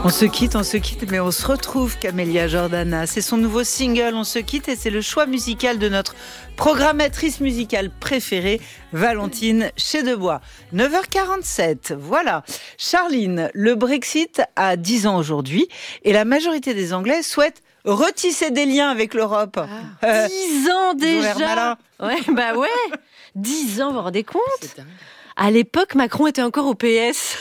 On se quitte, mais on se retrouve, Camélia Jordana. C'est son nouveau single, On se quitte, et c'est le choix musical de notre programmatrice musicale préférée, Valentine Chedebois. 9h47, voilà. Charline, le Brexit a 10 ans aujourd'hui, et la majorité des Anglais souhaitent retisser des liens avec l'Europe. 10 ans déjà. Ouais, bah ouais. 10 ans, vous vous rendez compte ? À l'époque, Macron était encore au PS.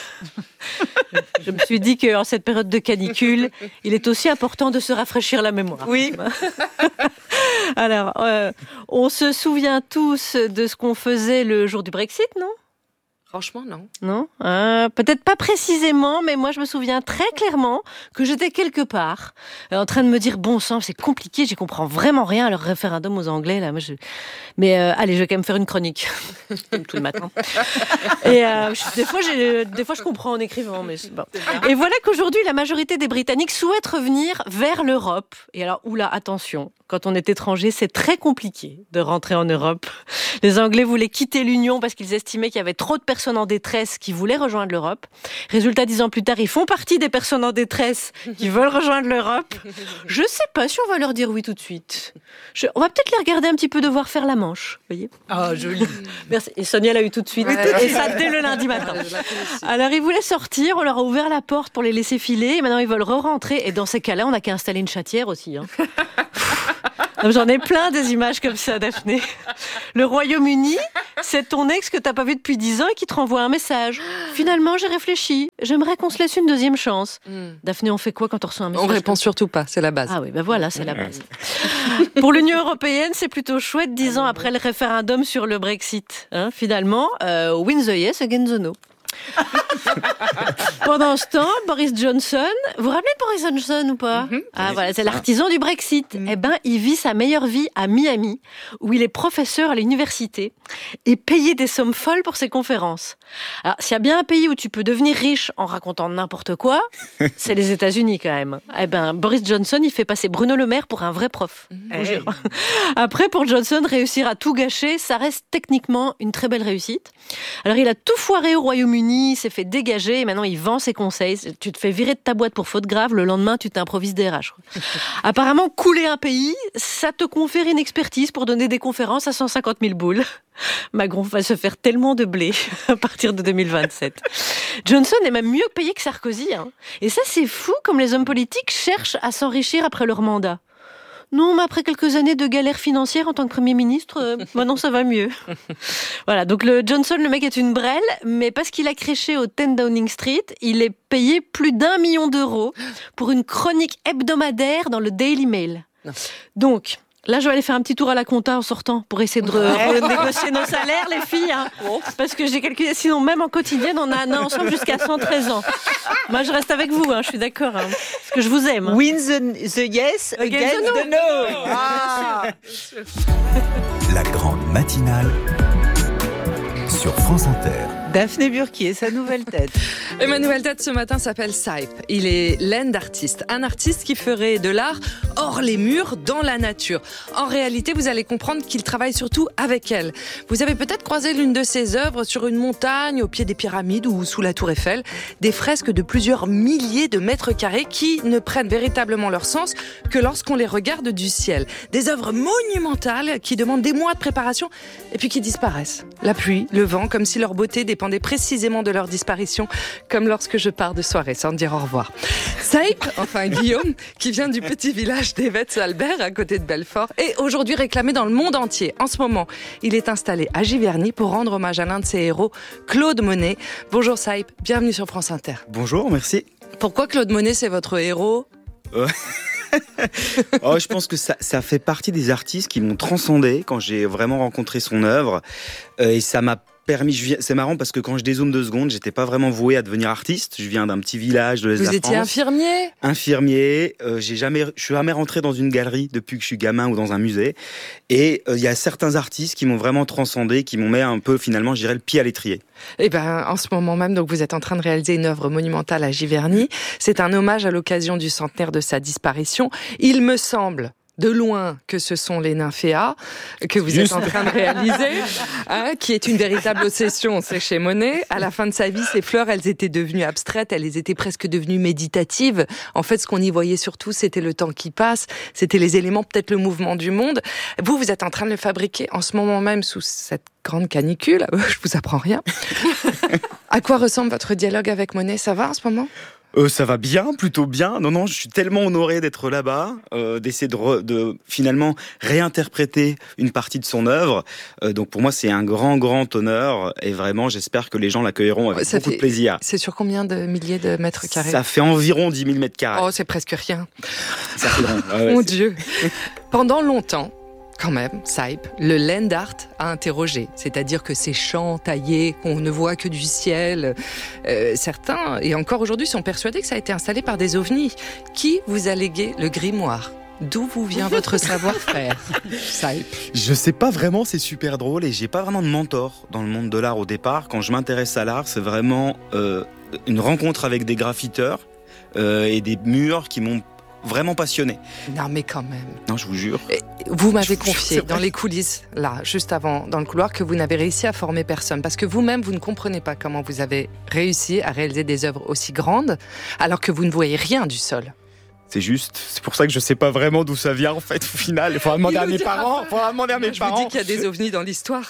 Je me suis dit qu'en cette période de canicule, il est aussi important de se rafraîchir la mémoire. Oui. Alors, on se souvient tous de ce qu'on faisait le jour du Brexit, non ? Franchement, non. Non, peut-être pas précisément, mais moi je me souviens très clairement que j'étais quelque part en train de me dire bon sang, c'est compliqué, j'y comprends vraiment rien à leur référendum aux Anglais là. Mais allez, je vais quand même faire une chronique comme tout le matin. Et des fois je comprends en écrivant, mais bon. Et voilà qu'aujourd'hui la majorité des Britanniques souhaitent revenir vers l'Europe. Et alors oula, attention. Quand on est étranger, c'est très compliqué de rentrer en Europe. Les Anglais voulaient quitter l'Union parce qu'ils estimaient qu'il y avait trop de personnes en détresse qui voulaient rejoindre l'Europe. Résultat, 10 ans plus tard, ils font partie des personnes en détresse qui veulent rejoindre l'Europe. Je sais pas si on va leur dire oui tout de suite. On va peut-être les regarder un petit peu devoir faire la Manche, vous voyez. Ah, joli. Merci. Et Sonia l'a eu tout de suite. Et ça dès le lundi matin. Alors, ils voulaient sortir, on leur a ouvert la porte pour les laisser filer, et maintenant ils veulent re-rentrer. Et dans ces cas-là, on n'a qu'à installer une chatière aussi. J'en ai plein des images comme ça, Daphné. Le Royaume-Uni, c'est ton ex que t'as pas vu depuis 10 ans et qui te renvoie un message. Finalement, j'ai réfléchi. J'aimerais qu'on se laisse une deuxième chance. Daphné, on fait quoi quand on reçoit un message ? On répond surtout pas, c'est la base. Ah oui, ben voilà, c'est la base. Pour l'Union européenne, c'est plutôt chouette 10 ans après le référendum sur le Brexit. Finalement, win the yes against the no. Pendant ce temps, Boris Johnson, vous vous rappelez de Boris Johnson ou pas ? Voilà, c'est l'artisan du Brexit. Eh ben, il vit sa meilleure vie à Miami, où il est professeur à l'université et payé des sommes folles pour ses conférences. Alors, s'il y a bien un pays où tu peux devenir riche en racontant n'importe quoi, c'est les États-Unis quand même. Eh ben, Boris Johnson, il fait passer Bruno Le Maire pour un vrai prof. Je vous jure. Après, pour Johnson, réussir à tout gâcher, ça reste techniquement une très belle réussite. Alors, il a tout foiré au Royaume-Uni, il s'est fait dégager et maintenant il vend ses conseils. Tu te fais virer de ta boîte pour faute grave, le lendemain tu t'improvises DRH. Apparemment, couler un pays, ça te confère une expertise pour donner des conférences à 150 000 boules. Macron va se faire tellement de blé à partir de 2027. Johnson est même mieux payé que Sarkozy. Et ça, c'est fou comme les hommes politiques cherchent à s'enrichir après leur mandat. Non, mais après quelques années de galère financière en tant que Premier ministre, maintenant ça va mieux. Voilà, donc le Johnson, le mec est une brêle, mais parce qu'il a créché au 10 Downing Street, il est payé plus d'1 million d'euros pour une chronique hebdomadaire dans le Daily Mail. Non. Donc, là, je vais aller faire un petit tour à la compta en sortant pour essayer de renégocier nos salaires, les filles. Parce que j'ai calculé, sinon même en quotidienne, on a ensemble jusqu'à 113 ans. Moi, je reste avec vous, je suis d'accord. Parce que je vous aime. Win the yes against the no. La grande matinale sur France Inter. Daphné Burki et sa nouvelle tête. Et ma nouvelle tête ce matin s'appelle Saip. Il est land artiste. Un artiste qui ferait de l'art hors les murs, dans la nature. En réalité, vous allez comprendre qu'il travaille surtout avec elle. Vous avez peut-être croisé l'une de ses œuvres sur une montagne, au pied des pyramides ou sous la tour Eiffel. Des fresques de plusieurs milliers de mètres carrés qui ne prennent véritablement leur sens que lorsqu'on les regarde du ciel. Des œuvres monumentales qui demandent des mois de préparation et puis qui disparaissent. La pluie, le vent, comme si leur beauté dépendait précisément de leur disparition, comme lorsque je pars de soirée sans dire au revoir. Saip, enfin Guillaume, qui vient du petit village d'Evetz-Albert, à côté de Belfort, est aujourd'hui réclamé dans le monde entier. En ce moment, il est installé à Giverny pour rendre hommage à l'un de ses héros, Claude Monet. Bonjour Saip, bienvenue sur France Inter. Bonjour, merci. Pourquoi Claude Monet, c'est votre héros ? Je pense que ça fait partie des artistes qui m'ont transcendé quand j'ai vraiment rencontré son œuvre. Et ça m'a permis, c'est marrant parce que quand je dézoome 2 secondes, j'étais pas vraiment voué à devenir artiste. Je viens d'un petit village de l'Est de la France. Vous étiez infirmier ? Infirmier. Je suis jamais rentré dans une galerie depuis que je suis gamin ou dans un musée. Et il y a certains artistes qui m'ont vraiment transcendé, qui m'ont mis un peu finalement, je dirais, le pied à l'étrier. Et en ce moment même, donc vous êtes en train de réaliser une œuvre monumentale à Giverny. C'est un hommage à l'occasion du centenaire de sa disparition. Il me semble de loin que ce sont les nymphéas que vous êtes en train de réaliser, qui est une véritable obsession, c'est chez Monet. À la fin de sa vie, ces fleurs, elles étaient devenues abstraites, elles étaient presque devenues méditatives. En fait, ce qu'on y voyait surtout, c'était le temps qui passe, c'était les éléments, peut-être le mouvement du monde. Vous êtes en train de le fabriquer en ce moment même sous cette grande canicule. Je vous apprends rien. À quoi ressemble votre dialogue avec Monet? Ça va en ce moment? Ça va bien, plutôt bien. Non, je suis tellement honoré d'être là-bas, d'essayer de finalement réinterpréter une partie de son œuvre. Donc pour moi, c'est un grand honneur et vraiment, j'espère que les gens l'accueilleront avec beaucoup de plaisir. C'est sur combien de milliers de mètres carrés? Ça fait environ 10 000 mètres carrés. Oh, c'est presque rien. Ça fait grand. Mon Dieu. Pendant longtemps, quand même, Saïp, le land art a interrogé. C'est-à-dire que ces champs taillés, qu'on ne voit que du ciel, certains, et encore aujourd'hui, sont persuadés que ça a été installé par des ovnis. Qui vous a légué le grimoire? D'où vous vient votre savoir-faire, Saïp? Je sais pas vraiment, c'est super drôle et j'ai pas vraiment de mentor dans le monde de l'art au départ. Quand je m'intéresse à l'art, c'est vraiment une rencontre avec des graffiteurs et des murs qui m'ont vraiment passionné. Non mais quand même. Non, je vous jure. Vous m'avez confié dans les coulisses, là, juste avant, dans le couloir, que vous n'avez réussi à former personne. Parce que vous-même, vous ne comprenez pas comment vous avez réussi à réaliser des œuvres aussi grandes, alors que vous ne voyez rien du sol. C'est pour ça que je sais pas vraiment d'où ça vient en fait au final. Il faudra demander à mes parents. Je vous dis qu'il y a des ovnis dans l'histoire.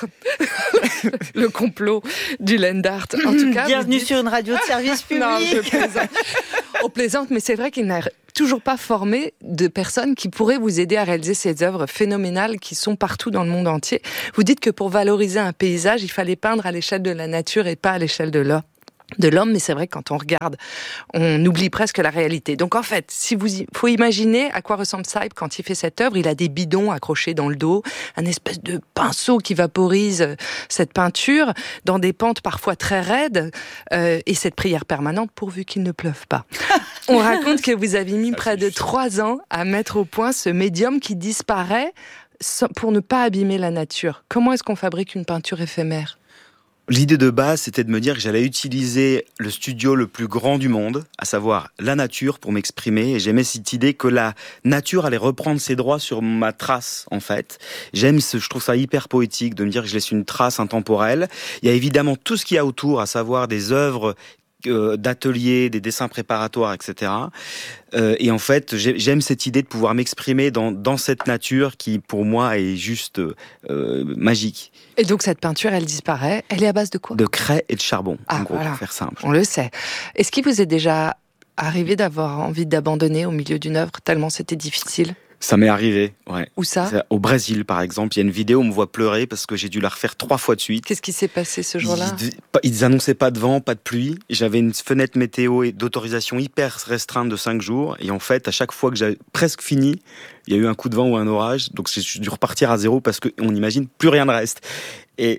Le complot du land art. En tout cas, bienvenue sur une radio de service public. Non, je plaisante. On plaisante, mais c'est vrai qu'il n'a toujours pas formé de personnes qui pourraient vous aider à réaliser ces œuvres phénoménales qui sont partout dans le monde entier. Vous dites que pour valoriser un paysage, il fallait peindre à l'échelle de la nature et pas à l'échelle de l'homme, mais c'est vrai que quand on regarde, on oublie presque la réalité. Donc en fait, faut imaginer à quoi ressemble Saïp quand il fait cette œuvre. Il a des bidons accrochés dans le dos, un espèce de pinceau qui vaporise cette peinture dans des pentes parfois très raides, et cette prière permanente pourvu qu'il ne pleuve pas. On raconte que vous avez mis près de 3 ans à mettre au point ce médium qui disparaît pour ne pas abîmer la nature. Comment est-ce qu'on fabrique une peinture éphémère ? L'idée de base, c'était de me dire que j'allais utiliser le studio le plus grand du monde, à savoir la nature, pour m'exprimer. Et j'aimais cette idée que la nature allait reprendre ses droits sur ma trace, en fait. Je trouve ça hyper poétique de me dire que je laisse une trace intemporelle. Il y a évidemment tout ce qu'il y a autour, à savoir des œuvres d'ateliers, des dessins préparatoires, etc. Et en fait, j'aime cette idée de pouvoir m'exprimer dans cette nature qui, pour moi, est juste magique. Et donc cette peinture, elle disparaît. Elle est à base de quoi ? De craie et de charbon, en gros, voilà. Pour faire simple. On le sait. Est-ce qu'il vous est déjà arrivé d'avoir envie d'abandonner au milieu d'une œuvre tellement c'était difficile ? Ça m'est arrivé, ouais. Où ça ? Au Brésil, par exemple. Il y a une vidéo où on me voit pleurer parce que j'ai dû la refaire 3 fois de suite. Qu'est-ce qui s'est passé ce jour-là ? Ils annonçaient pas de vent, pas de pluie. J'avais une fenêtre météo et d'autorisation hyper restreinte de 5 jours. Et en fait, à chaque fois que j'avais presque fini, il y a eu un coup de vent ou un orage. Donc j'ai dû repartir à zéro parce qu'on imagine plus rien ne reste. Et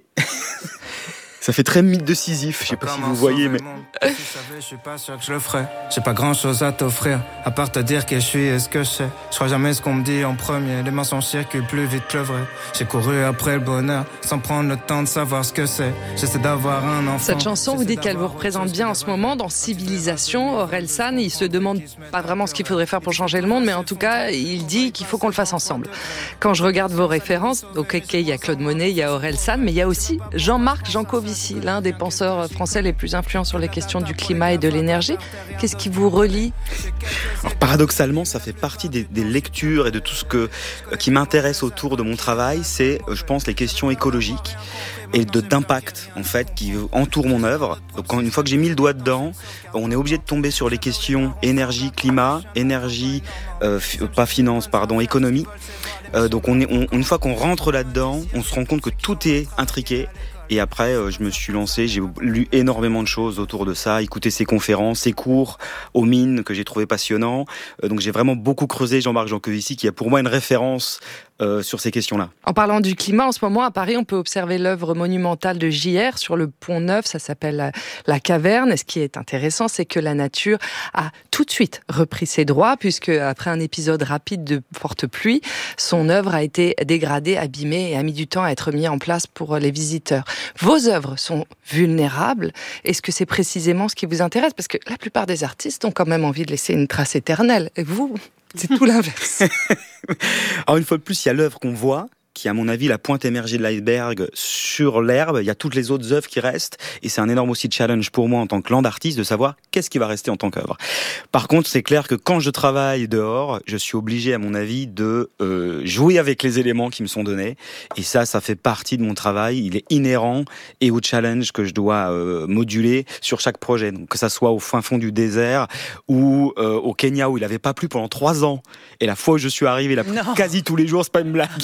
ça fait très mythe de Sisyphe, je sais pas si vous voyez, mais... Si je savais, je suis pas sûr que je le ferais. J'ai pas grand chose à t'offrir, à part te dire qui je suis et ce que je sais. Je crois jamais ce qu'on me dit en premier, les mensonges circulent plus vite que le vrai. J'ai couru après le bonheur, sans prendre le temps de savoir ce que c'est. J'essaie d'avoir un enfant. Cette chanson, vous dites qu'elle vous représente bien en ce moment, dans Civilisation. Orelsan, il se demande pas vraiment ce qu'il faudrait faire pour changer le monde, mais en tout cas, il dit qu'il faut qu'on le fasse ensemble. Quand je regarde vos références, ok, il y a Claude Monet, il y a Orelsan, mais il y a aussi Jean-Marc Jancovici, l'un des penseurs français les plus influents sur les questions du climat et de l'énergie. Qu'est-ce qui vous relie ? Alors, paradoxalement, ça fait partie des lectures et de tout ce qui m'intéresse autour de mon travail. C'est, je pense, les questions écologiques et d'impact, en fait, qui entourent mon œuvre. Donc, une fois que j'ai mis le doigt dedans, on est obligé de tomber sur les questions énergie, climat, économie. Donc, une fois qu'on rentre là-dedans, on se rend compte que tout est intriqué. Et après, je me suis lancé, j'ai lu énormément de choses autour de ça, écouté ses conférences, ses cours aux mines que j'ai trouvé passionnants. Donc j'ai vraiment beaucoup creusé Jean-Marc Jancovici, qui a pour moi une référence sur ces questions-là. En parlant du climat, en ce moment à Paris, on peut observer l'œuvre monumentale de JR sur le Pont Neuf, ça s'appelle La Caverne. Et ce qui est intéressant, c'est que la nature a tout de suite repris ses droits, puisque après un épisode rapide de forte pluie, son œuvre a été dégradée, abîmée et a mis du temps à être mise en place pour les visiteurs. Vos œuvres sont vulnérables. Est-ce que c'est précisément ce qui vous intéresse ? Parce que la plupart des artistes ont quand même envie de laisser une trace éternelle. Et vous, C'est tout l'inverse. Alors une fois de plus, il y a l'œuvre qu'on voit, qui est à mon avis la pointe émergée de l'iceberg sur l'herbe. Il y a toutes les autres œuvres qui restent, et c'est un énorme aussi challenge pour moi en tant que land artiste de savoir qu'est-ce qui va rester en tant qu'œuvre. Par contre, c'est clair que quand je travaille dehors, je suis obligé, à mon avis, de jouer avec les éléments qui me sont donnés, et ça fait partie de mon travail. Il est inhérent et au challenge que je dois moduler sur chaque projet. Donc que ça soit au fin fond du désert ou au Kenya où il n'avait pas plu pendant 3 ans, et la fois où je suis arrivé, il a plu quasi tous les jours, c'est pas une blague.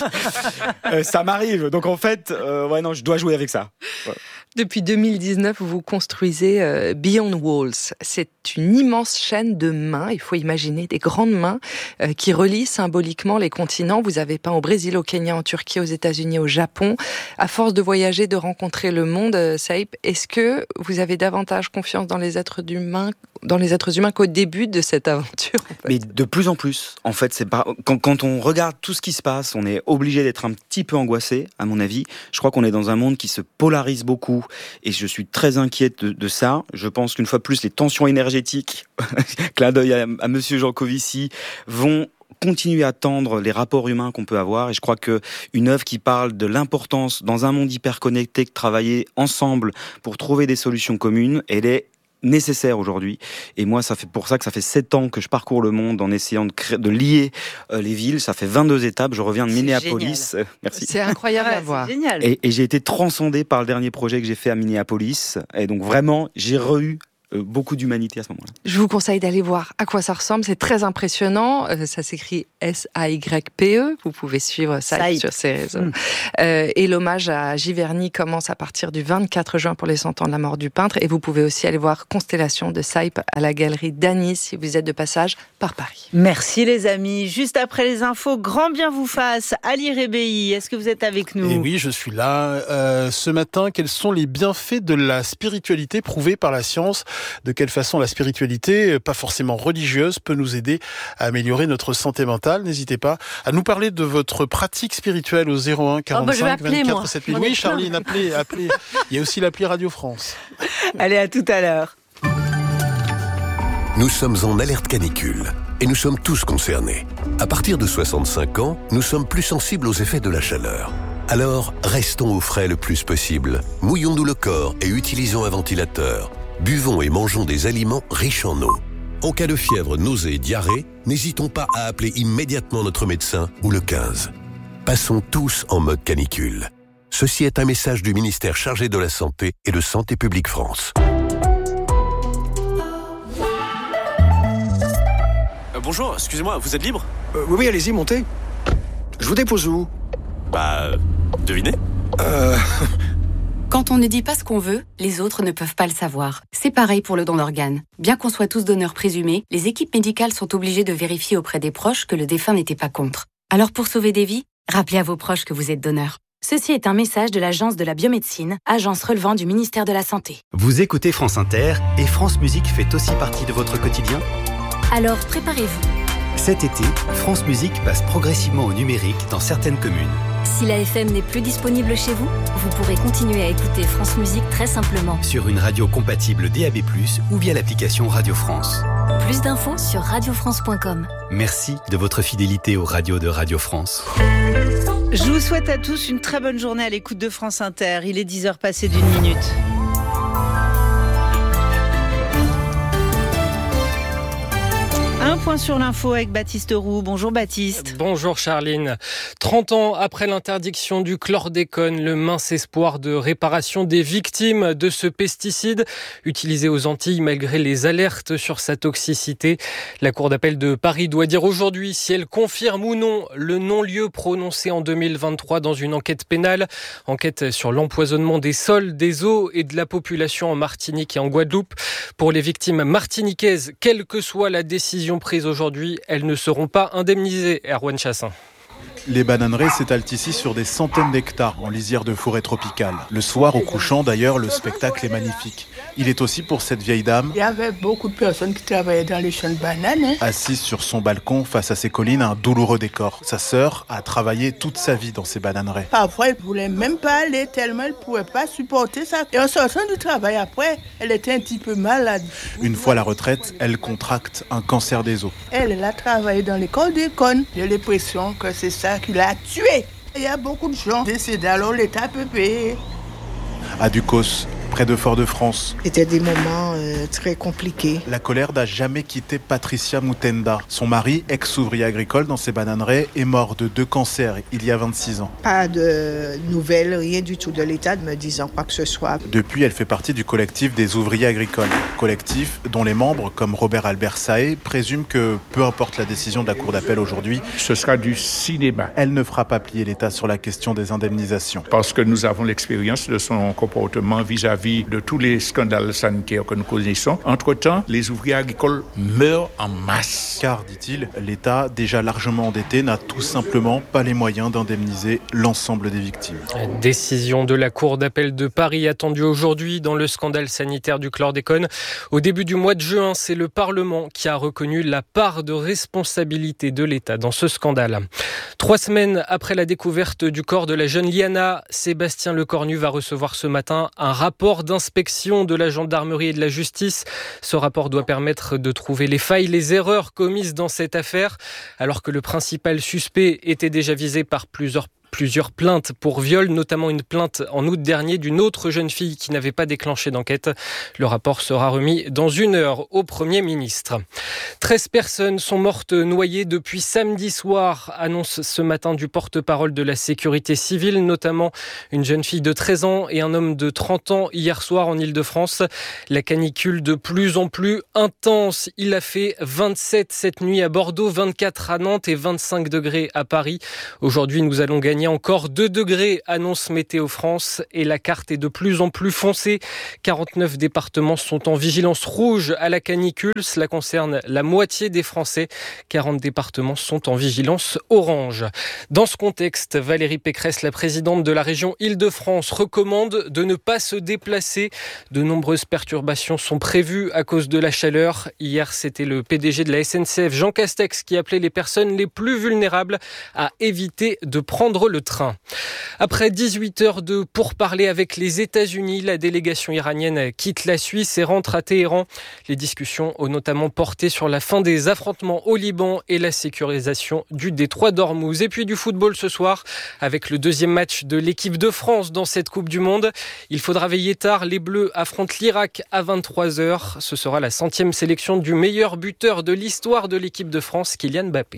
Ça m'arrive, donc en fait, je dois jouer avec ça. Ouais. Depuis 2019, vous construisez Beyond Walls. C'est une immense chaîne de mains, il faut imaginer des grandes mains qui relient symboliquement les continents. Vous avez peint au Brésil, au Kenya, en Turquie, aux États-Unis, au Japon. À force de voyager, de rencontrer le monde, Saïp, est-ce que vous avez davantage confiance dans les êtres humains qu'au début de cette aventure, en fait? Mais de plus en plus, en fait, c'est pas quand on regarde tout ce qui se passe, on est obligé d'être un petit peu angoissé, à mon avis. Je crois qu'on est dans un monde qui se polarise beaucoup, et je suis très inquiète de ça. Je pense qu'une fois de plus, les tensions énergétiques, clin d'œil à Monsieur Jancovici, vont continuer à tendre les rapports humains qu'on peut avoir, et je crois que une œuvre qui parle de l'importance dans un monde hyper connecté de travailler ensemble pour trouver des solutions communes, elle est nécessaire aujourd'hui. Et moi, ça fait 7 ans que je parcours le monde en essayant de lier les villes. Ça fait 22 étapes. Je reviens de Minneapolis. Merci. C'est incroyable à voir. C'est génial. Et j'ai été transcendé par le dernier projet que j'ai fait à Minneapolis. Et donc vraiment, j'ai eu beaucoup d'humanité à ce moment-là. Je vous conseille d'aller voir à quoi ça ressemble. C'est très impressionnant. Ça s'écrit S-A-Y-P-E. Vous pouvez suivre ça sur ces réseaux. Et l'hommage à Giverny commence à partir du 24 juin pour les 100 ans de la mort du peintre. Et vous pouvez aussi aller voir Constellation de Saïp à la galerie d'Anis si vous êtes de passage par Paris. Merci les amis. Juste après les infos, grand bien vous fasse. Ali Rebéi, est-ce que vous êtes avec nous? Et oui, je suis là. Ce matin, quels sont les bienfaits de la spiritualité prouvés par la science? De quelle façon la spiritualité, pas forcément religieuse, peut nous aider à améliorer notre santé mentale? N'hésitez pas à nous parler de votre pratique spirituelle au 01 45 24 7000. Oui, Charline, appelez. Il y a aussi l'appli Radio France. Allez, à tout à l'heure. Nous sommes en alerte canicule et nous sommes tous concernés. À partir de 65 ans, nous sommes plus sensibles aux effets de la chaleur. Alors, restons au frais le plus possible. Mouillons-nous le corps et utilisons un ventilateur. Buvons et mangeons des aliments riches en eau. En cas de fièvre, nausées et diarrhée, n'hésitons pas à appeler immédiatement notre médecin ou le 15. Passons tous en mode canicule. Ceci est un message du ministère chargé de la Santé et de Santé publique France. Bonjour, excusez-moi, vous êtes libre ? Oui, allez-y, montez. Je vous dépose où ? Devinez ? Quand on ne dit pas ce qu'on veut, les autres ne peuvent pas le savoir. C'est pareil pour le don d'organes. Bien qu'on soit tous donneurs présumés, les équipes médicales sont obligées de vérifier auprès des proches que le défunt n'était pas contre. Alors pour sauver des vies, rappelez à vos proches que vous êtes donneur. Ceci est un message de l'Agence de la biomédecine, agence relevant du ministère de la Santé. Vous écoutez France Inter et France Musique fait aussi partie de votre quotidien ? Alors préparez-vous. Cet été, France Musique passe progressivement au numérique dans certaines communes. Si la FM n'est plus disponible chez vous, vous pourrez continuer à écouter France Musique très simplement. Sur une radio compatible DAB+, ou via l'application Radio France. Plus d'infos sur radiofrance.com. Merci de votre fidélité aux radios de Radio France. Je vous souhaite à tous une très bonne journée à l'écoute de France Inter. Il est 10h passé d'1 minute. Un point sur l'info avec Baptiste Roux. Bonjour Baptiste. Bonjour Charline. 30 ans après l'interdiction du chlordécone, le mince espoir de réparation des victimes de ce pesticide utilisé aux Antilles malgré les alertes sur sa toxicité. La Cour d'appel de Paris doit dire aujourd'hui si elle confirme ou non le non-lieu prononcé en 2023 dans une enquête pénale. Enquête sur l'empoisonnement des sols, des eaux et de la population en Martinique et en Guadeloupe. Pour les victimes martiniquaises, quelle que soit la décision prise aujourd'hui, elles ne seront pas indemnisées. Erwan Chassin. Les bananeraies s'étalent ici sur des centaines d'hectares en lisière de forêt tropicale. Le soir, au couchant d'ailleurs, le spectacle est magnifique. Il est aussi pour cette vieille dame. Il y avait beaucoup de personnes qui travaillaient dans les champs de bananes. Assise sur son balcon face à ses collines, un douloureux décor. Sa sœur a travaillé toute sa vie dans ces bananeraies. Parfois, elle ne voulait même pas aller tellement elle ne pouvait pas supporter ça. Et en sortant du travail après, elle était un petit peu malade. Une fois à la retraite, elle contracte un cancer des os. Elle a travaillé dans l'école d'École. J'ai l'impression que c'est ça qui l'a tuée. Il y a beaucoup de gens décédés, alors l'État peut payer. À Ducos, près de Fort-de-France. C'était des moments très compliqués. La colère n'a jamais quitté Patricia Mutenda. Son mari, ex-ouvrier agricole dans ses bananeraies, est mort de 2 cancers il y a 26 ans. Pas de nouvelles, rien du tout de l'État me disant quoi que ce soit. Depuis, elle fait partie du collectif des ouvriers agricoles. Collectif dont les membres, comme Robert Albert Saé, présument que, peu importe la décision de la Cour d'appel aujourd'hui, ce sera du cinéma. Elle ne fera pas plier l'État sur la question des indemnisations. Parce que nous avons l'expérience de son comportement vis-à-vis de tous les scandales sanitaires que nous connaissons. Entre-temps, les ouvriers agricoles meurent en masse. Car, dit-il, l'État, déjà largement endetté, n'a tout simplement pas les moyens d'indemniser l'ensemble des victimes. Décision de la Cour d'appel de Paris attendue aujourd'hui dans le scandale sanitaire du chlordécone. Au début du mois de juin, c'est le Parlement qui a reconnu la part de responsabilité de l'État dans ce scandale. 3 semaines après la découverte du corps de la jeune Liana, Sébastien Lecornu va recevoir ce matin un rapport d'inspection de la gendarmerie et de la justice. Ce rapport doit permettre de trouver les failles, les erreurs commises dans cette affaire, alors que le principal suspect était déjà visé par plusieurs plaintes pour viol, notamment une plainte en août dernier d'une autre jeune fille qui n'avait pas déclenché d'enquête. Le rapport sera remis dans 1 heure au Premier ministre. 13 personnes sont mortes noyées depuis samedi soir, annonce ce matin du porte-parole de la sécurité civile, notamment une jeune fille de 13 ans et un homme de 30 ans hier soir en Île-de-France. La canicule de plus en plus intense. Il a fait 27 cette nuit à Bordeaux, 24 à Nantes et 25 degrés à Paris. Aujourd'hui, nous allons gagner encore 2 degrés, annonce Météo France, et la carte est de plus en plus foncée. 49 départements sont en vigilance rouge à la canicule. Cela concerne la moitié des Français. 40 départements sont en vigilance orange. Dans ce contexte, Valérie Pécresse, la présidente de la région Île-de-France, recommande de ne pas se déplacer. De nombreuses perturbations sont prévues à cause de la chaleur. Hier, c'était le PDG de la SNCF, Jean Castex, qui appelait les personnes les plus vulnérables à éviter de prendre le train. Après 18 heures de pourparlers avec les États-Unis, la délégation iranienne quitte la Suisse et rentre à Téhéran. Les discussions ont notamment porté sur la fin des affrontements au Liban et la sécurisation du détroit d'Ormuz. Et puis du football ce soir, avec le 2e match de l'équipe de France dans cette Coupe du Monde. Il faudra veiller tard. Les Bleus affrontent l'Irak à 23h. Ce sera la 100e sélection du meilleur buteur de l'histoire de l'équipe de France, Kylian Mbappé.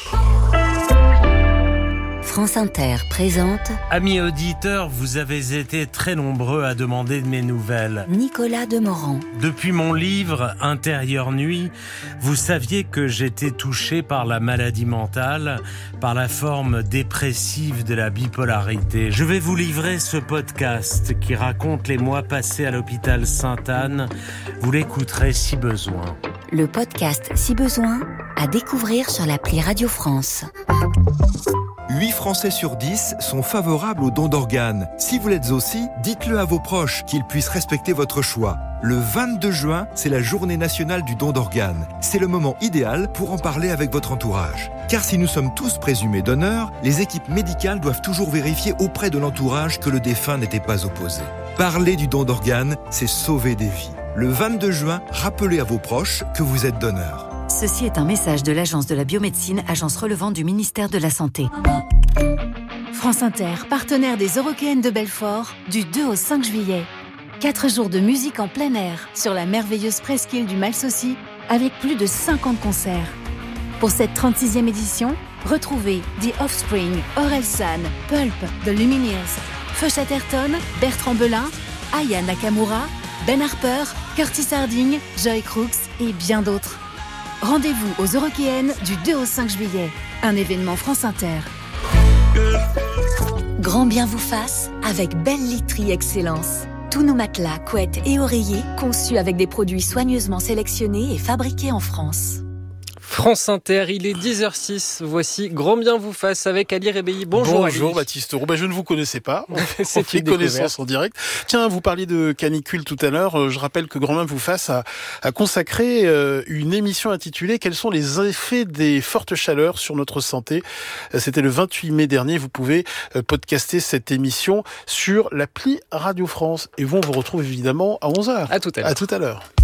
France Inter présente... Amis auditeurs, vous avez été très nombreux à demander de mes nouvelles. Nicolas Demorand. Depuis mon livre « Intérieure nuit », vous saviez que j'étais touché par la maladie mentale, par la forme dépressive de la bipolarité. Je vais vous livrer ce podcast qui raconte les mois passés à l'hôpital Sainte-Anne. Vous l'écouterez si besoin. Le podcast Si besoin, à découvrir sur l'appli Radio France. 8 Français sur 10 sont favorables au don d'organes. Si vous l'êtes aussi, dites-le à vos proches, qu'ils puissent respecter votre choix. Le 22 juin, c'est la journée nationale du don d'organes. C'est le moment idéal pour en parler avec votre entourage. Car si nous sommes tous présumés donneurs, les équipes médicales doivent toujours vérifier auprès de l'entourage que le défunt n'était pas opposé. Parler du don d'organes, c'est sauver des vies. Le 22 juin, rappelez à vos proches que vous êtes donneur. Ceci est un message de l'Agence de la biomédecine, agence relevant du ministère de la Santé. France Inter, partenaire des Eurockéennes de Belfort, du 2 au 5 juillet. 4 jours de musique en plein air sur la merveilleuse presqu'île du Malsaucy, avec plus de 50 concerts. Pour cette 36e édition, retrouvez The Offspring, Orelsan, Pulp, The Lumineers, Feu Chatterton, Bertrand Belin, Aya Nakamura, Ben Harper, Curtis Harding, Joy Crooks et bien d'autres. Rendez-vous aux Eurockéennes du 2 au 5 juillet. Un événement France Inter. Grand bien vous fasse avec Belle Literie Excellence. Tous nos matelas, couettes et oreillers conçus avec des produits soigneusement sélectionnés et fabriqués en France. France Inter, il est 10h06. Voici Grand Bien vous fasse avec Ali Rebelli. Bonjour Ali. Bonjour Baptiste Roux. Je ne vous connaissais pas. C'est on fait connaissance en direct. Tiens, vous parliez de canicule tout à l'heure. Je rappelle que Grand Bien vous fasse a consacré une émission intitulée « Quels sont les effets des fortes chaleurs sur notre santé ?» C'était le 28 mai dernier. Vous pouvez podcaster cette émission sur l'appli Radio France. Et on vous retrouve évidemment à 11h. À tout à l'heure. À tout à l'heure.